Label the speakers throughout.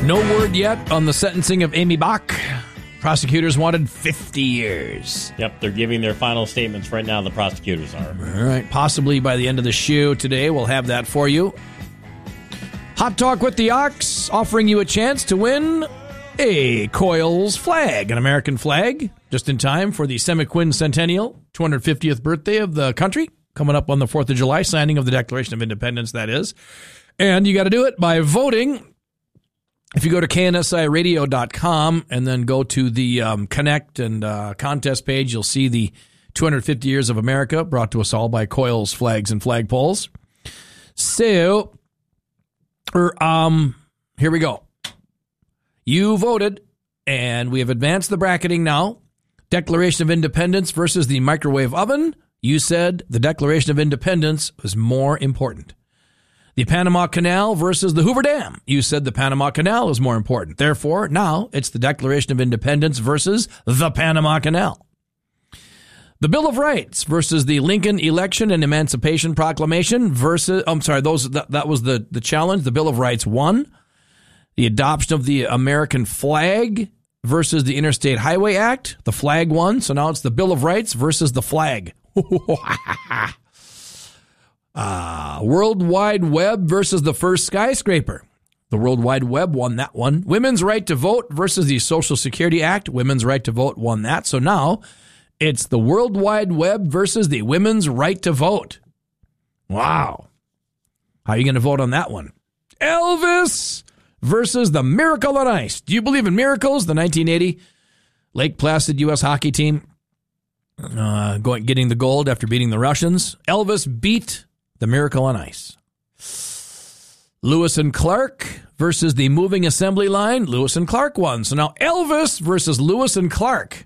Speaker 1: No word yet on the sentencing of Amy Bach. Prosecutors wanted 50 years.
Speaker 2: Yep, they're giving their final statements right now, the prosecutors are.
Speaker 1: All right, possibly by the end of the show today, we'll have that for you. Hot Talk with the Ox, offering you a chance to win a Coils flag, an American flag, just in time for the semi-quincentennial 250th birthday of the country, coming up on the 4th of July, signing of the Declaration of Independence, that is. And you got to do it by voting. If you go to KNSIRadio.com and then go to the Connect and contest page, you'll see the 250 Years of America brought to us all by Coils Flags and Flagpoles. So, here we go. You voted, and we have advanced the bracketing now. Declaration of Independence versus the microwave oven. You said the Declaration of Independence was more important. The Panama Canal versus the Hoover Dam. You said the Panama Canal is more important. Therefore, now it's the Declaration of Independence versus the Panama Canal. The Bill of Rights versus the Lincoln Election and Emancipation Proclamation versus, that was the challenge. The Bill of Rights won. The adoption of the American flag versus the Interstate Highway Act. The flag won. So now it's the Bill of Rights versus the flag. World Wide Web versus the first skyscraper. The World Wide Web won that one. Women's right to vote versus the Social Security Act. Women's right to vote won that. So now it's the World Wide Web versus the women's right to vote. Wow. How are you going to vote on that one? Elvis versus the Miracle on Ice. Do you believe in miracles? The 1980 Lake Placid U.S. hockey team getting the gold after beating the Russians. Elvis beat the Miracle on Ice. Lewis and Clark versus the moving assembly line. Lewis and Clark won. So now Elvis versus Lewis and Clark.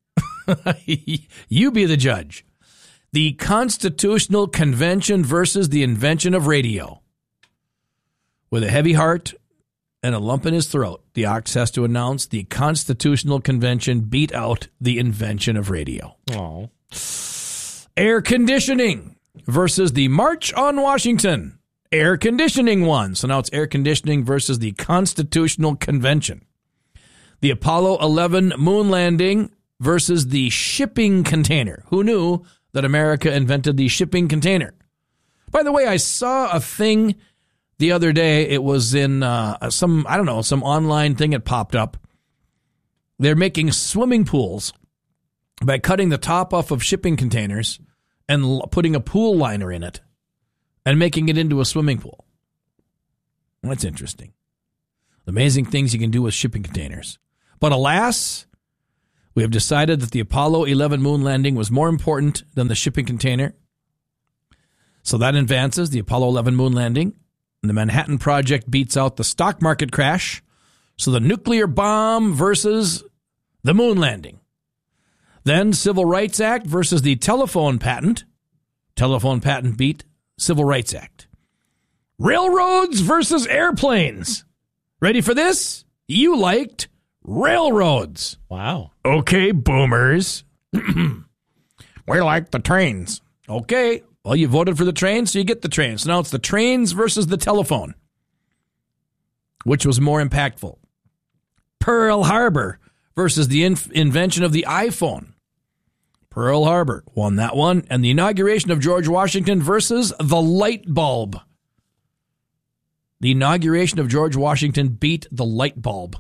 Speaker 1: You be the judge. The Constitutional Convention versus the invention of radio. With a heavy heart and a lump in his throat, the Ox has to announce the Constitutional Convention beat out the invention of radio.
Speaker 2: Oh.
Speaker 1: Air conditioning versus the March on Washington. Air conditioning won. So now it's air conditioning versus the Constitutional Convention. The Apollo 11 moon landing versus the shipping container. Who knew that America invented the shipping container? By the way, I saw a thing the other day. It was in some online thing. It popped up. They're making swimming pools by cutting the top off of shipping containers and putting a pool liner in it and making it into a swimming pool. Well, that's interesting. Amazing things you can do with shipping containers. But alas, we have decided that the Apollo 11 moon landing was more important than the shipping container. So that advances the Apollo 11 moon landing. And the Manhattan Project beats out the stock market crash. So the nuclear bomb versus the moon landing. Then Civil Rights Act versus the telephone patent. Telephone patent beat Civil Rights Act. Railroads versus airplanes. Ready for this? You liked railroads.
Speaker 2: Wow.
Speaker 1: Okay, boomers. We like the trains. Okay. Well, you voted for the train, so you get the train. So now it's the trains versus the telephone. Which was more impactful? Pearl Harbor versus the invention of the iPhone. Pearl Harbor won that one. And the inauguration of George Washington versus the light bulb. The inauguration of George Washington beat the light bulb.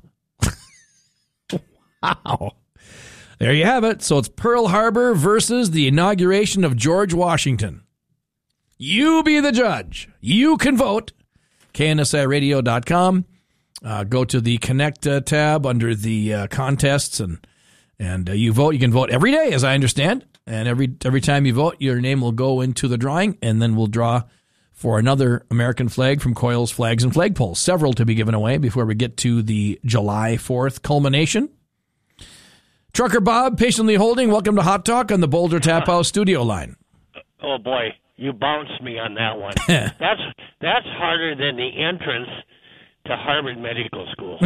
Speaker 1: Wow. There you have it. So it's Pearl Harbor versus the inauguration of George Washington. You be the judge. You can vote. KNSIRadio.com. Go to the Connect tab under the contests and you vote. You can vote every day, as I understand. And every time you vote, your name will go into the drawing, and then we'll draw for another American flag from Coils Flags and Flagpoles. Several to be given away before we get to the July 4th culmination. Trucker Bob, patiently holding. Welcome to Hot Talk on the Boulder Tap House studio line.
Speaker 3: Oh, boy. You bounced me on that one. That's harder than the entrance to Harvard Medical School.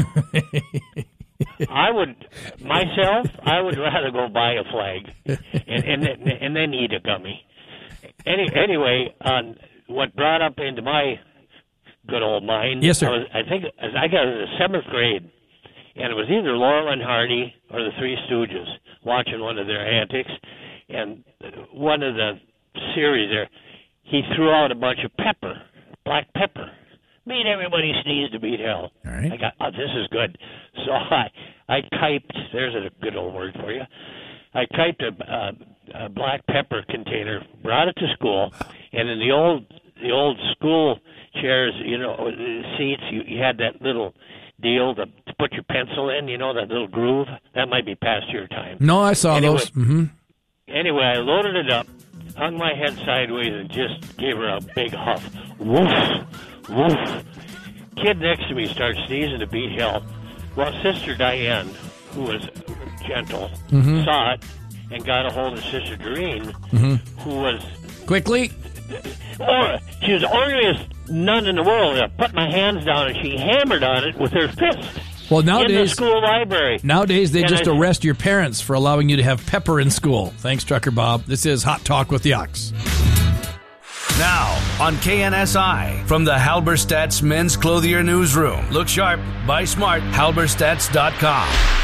Speaker 3: I would rather go buy a flag and then eat a gummy. Anyway, what brought up into my good old mind.
Speaker 1: Yes, sir.
Speaker 3: I think I got in the 7th grade, and it was either Laurel and Hardy or the Three Stooges, watching one of their antics. And one of the series there, he threw out a bunch of pepper, black pepper. Made everybody sneeze to beat hell.
Speaker 1: All right.
Speaker 3: I got, this is good. So I typed, there's a good old word for you. I typed a black pepper container, brought it to school, and in the old school chairs, seats, you had that little deal to put your pencil in, that little groove. That might be past your time.
Speaker 1: No, I saw those. Mm-hmm.
Speaker 3: Anyway, I loaded it up, hung my head sideways, and just gave her a big huff. Woof, woof. Kid next to me starts sneezing to beat hell. Well, Sister Diane, who was gentle, saw it and got a hold of Sister Doreen, who was...
Speaker 1: Quickly?
Speaker 3: She was the orneryest nun in the world. I put my hands down and she hammered on it with her fist.
Speaker 1: Well, nowadays,
Speaker 3: in the school library.
Speaker 1: Nowadays, they
Speaker 3: And
Speaker 1: just arrest your parents for allowing you to have pepper in school. Thanks, Trucker Bob. This is Hot Talk with the Ox.
Speaker 4: Now on KNSI from the Halberstadt's Men's Clothier Newsroom. Look sharp, buy smart, halberstadts.com.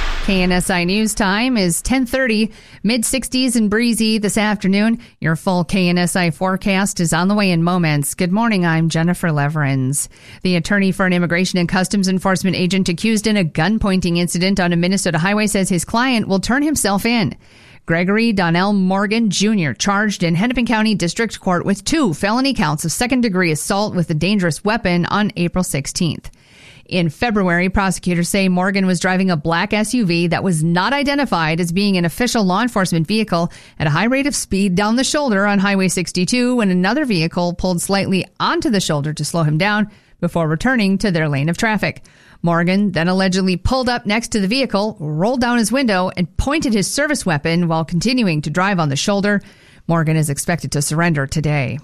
Speaker 5: KNSI News Time is 10:30, mid-60s and breezy this afternoon. Your full KNSI forecast is on the way in moments. Good morning, I'm Jennifer Leverins. The attorney for an Immigration and Customs Enforcement agent accused in a gun-pointing incident on a Minnesota highway says his client will turn himself in. Gregory Donnell Morgan Jr. charged in Hennepin County District Court with 2 felony counts of second-degree assault with a dangerous weapon on April 16th. In February, prosecutors say Morgan was driving a black SUV that was not identified as being an official law enforcement vehicle at a high rate of speed down the shoulder on Highway 62 when another vehicle pulled slightly onto the shoulder to slow him down before returning to their lane of traffic. Morgan then allegedly pulled up next to the vehicle, rolled down his window, and pointed his service weapon while continuing to drive on the shoulder. Morgan is expected to surrender today.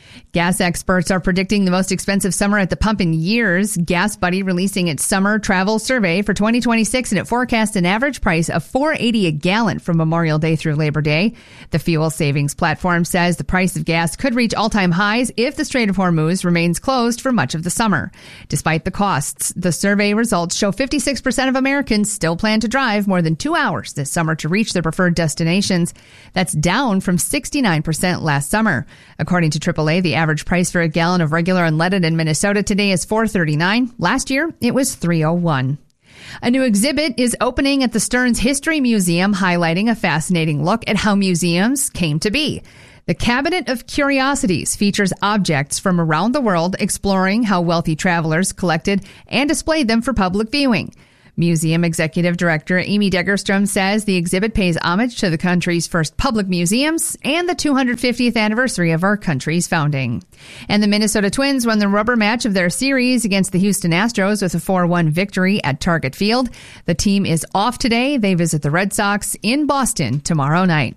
Speaker 5: Gas experts are predicting the most expensive summer at the pump in years. Gas Buddy releasing its summer travel survey for 2026, and it forecasts an average price of $4.80 a gallon from Memorial Day through Labor Day. The fuel savings platform says the price of gas could reach all-time highs if the Strait of Hormuz remains closed for much of the summer. Despite the costs, the survey results show 56% of Americans still plan to drive more than 2 hours this summer to reach their preferred destinations. That's down from 69% last summer. According to AAA, the average price for a gallon of regular unleaded in Minnesota today is $4.39. Last year, it was $3.01. A new exhibit is opening at the Stearns History Museum, highlighting a fascinating look at how museums came to be. The Cabinet of Curiosities features objects from around the world, exploring how wealthy travelers collected and displayed them for public viewing. Museum Executive Director Amy Degerstrom says the exhibit pays homage to the country's first public museums and the 250th anniversary of our country's founding. And the Minnesota Twins won the rubber match of their series against the Houston Astros with a 4-1 victory at Target Field. The team is off today. They visit the Red Sox in Boston tomorrow night.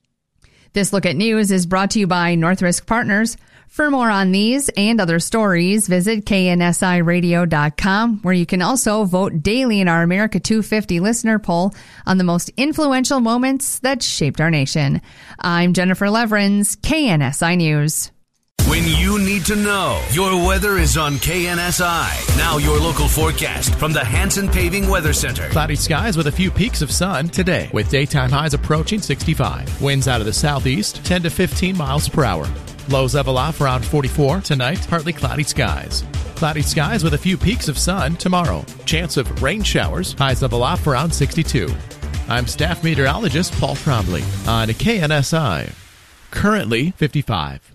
Speaker 5: This Look at News is brought to you by Northrisk Partners. For more on these and other stories, visit KNSIRadio.com, where you can also vote daily in our America 250 listener poll on the most influential moments that shaped our nation. I'm Jennifer Leverins, KNSI News.
Speaker 4: When you need to know, your weather is on KNSI. Now your local forecast from the Hanson Paving Weather Center.
Speaker 6: Cloudy skies with a few peaks of sun today, with daytime highs approaching 65. Winds out of the southeast, 10 to 15 miles per hour. Lows level off around 44 tonight, partly cloudy skies. Cloudy skies with a few peaks of sun tomorrow. Chance of rain showers, highs level off around 62. I'm staff meteorologist Paul Trombley on KNSI. Currently 55.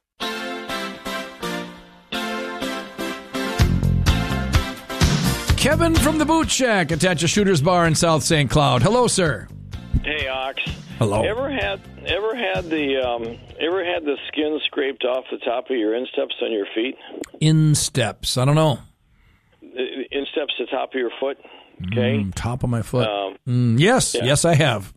Speaker 1: Kevin from the Boot Shack, attached to Shooter's Bar in South St. Cloud. Hello, sir.
Speaker 7: Hey, Ox.
Speaker 1: Hello.
Speaker 7: Ever had the skin scraped off the top of your insteps on your feet?
Speaker 1: Insteps. I don't know.
Speaker 7: Insteps, the top of your foot. Okay.
Speaker 1: Top of my foot. Yes. Yeah. Yes, I have.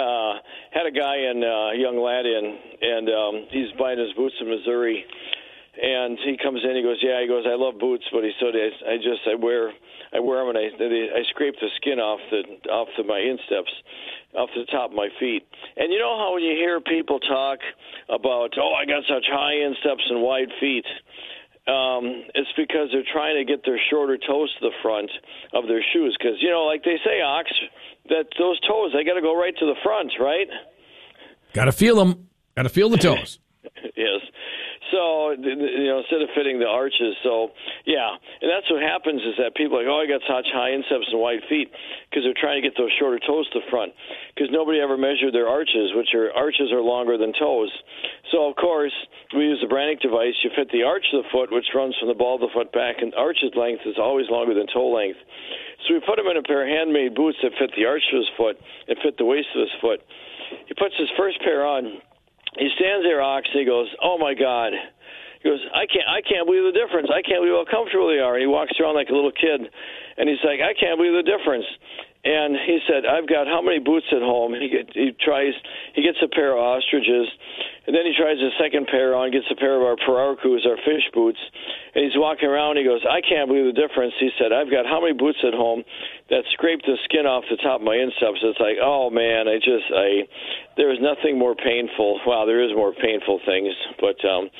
Speaker 7: Had a guy a young lad in, and he's buying his boots in Missouri, And he comes in, he goes, I love boots, but he said, I wear them and I scrape the skin off my insteps, off the top of my feet. And you know how when you hear people talk about, I got such high insteps and wide feet, it's because they're trying to get their shorter toes to the front of their shoes. Because, like they say, Ox, that those toes, they got to go right to the front, right?
Speaker 1: Got to feel them. Got to feel the toes.
Speaker 7: Yes. So, instead of fitting the arches. So, yeah. And that's what happens is that people are like, I got such high insteps and wide feet because they're trying to get those shorter toes to the front because nobody ever measured their arches, arches are longer than toes. So, of course, we use the Brannick device. You fit the arch of the foot, which runs from the ball of the foot back, and arch's length is always longer than toe length. So we put him in a pair of handmade boots that fit the arch of his foot and fit the waist of his foot. He puts his first pair on. He stands there, Ox, and he goes, oh, my God. He goes, I can't believe the difference. I can't believe how comfortable they are. And he walks around like a little kid, and he's like, I can't believe the difference. And he said, I've got how many boots at home? He gets a pair of ostriches, and then he tries a second pair on, gets a pair of our Pararcus, our fish boots, and he's walking around. He goes, I can't believe the difference. He said, I've got how many boots at home that scrape the skin off the top of my insteps? It's like, oh man, there is nothing more painful. Wow, there is more painful things, but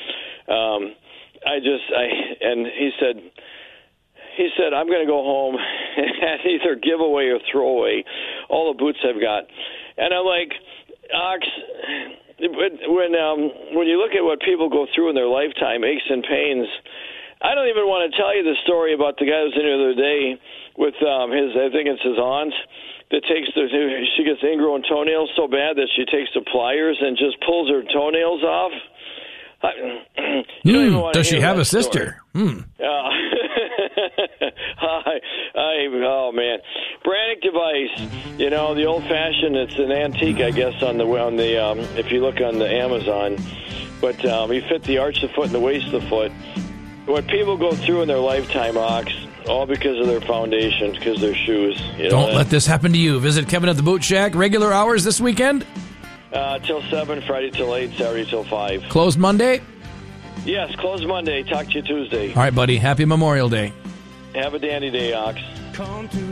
Speaker 7: and he said, I'm going to go home and either give away or throw away all the boots I've got. And I'm like, Ox, when you look at what people go through in their lifetime, aches and pains, I don't even want to tell you the story about the guy who was in here the other day with I think it's his aunt, that she gets ingrown toenails so bad that she takes the pliers and just pulls her toenails off.
Speaker 1: Does she have a sister?
Speaker 7: Oh man, Brannick device. The old-fashioned. It's an antique, I guess, on the if you look on the Amazon. But you fit the arch of the foot and the waist of the foot. What people go through in their lifetime, Ox, all because of their foundation, because of their shoes.
Speaker 1: Don't let this happen to you. Visit Kevin at the Boot Shack. Regular hours this weekend?
Speaker 7: Till 7, Friday till 8, Saturday till 5.
Speaker 1: Closed Monday?
Speaker 7: Yes, closed Monday. Talk to you Tuesday.
Speaker 1: All right, buddy. Happy Memorial Day.
Speaker 7: Have a dandy day, Ox.